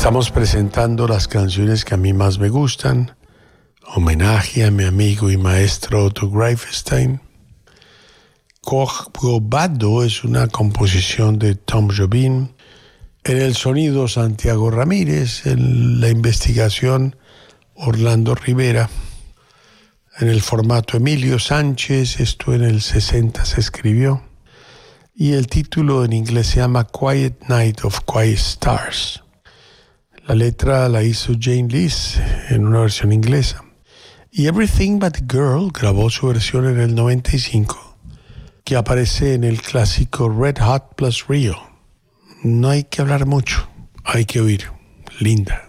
Estamos presentando las canciones que a mí más me gustan. Homenaje a mi amigo y maestro Otto Greifenstein. Corcovado es una composición de Tom Jobim. En el sonido Santiago Ramírez, en la investigación Orlando Rivera. En el formato Emilio Sánchez, esto en el 60 se escribió. Y el título en inglés se llama Quiet Night of Quiet Stars. La letra la hizo Jane Lees en una versión inglesa. Y Everything But the Girl grabó su versión en el 95, que aparece en el clásico Red Hot plus Rio. No hay que hablar mucho, hay que oír. Linda.